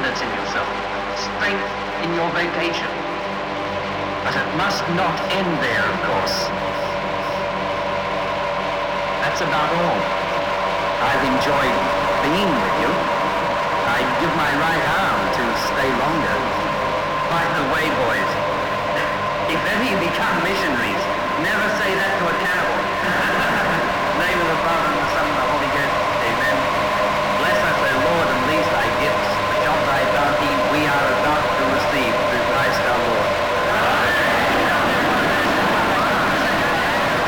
confidence in yourself, strength in your vocation. But it must not end there, of course. That's about all. I've enjoyed being with you. I'd give my right arm to stay longer. By the way, boys, if ever you become missionaries, never say that to a cannibal.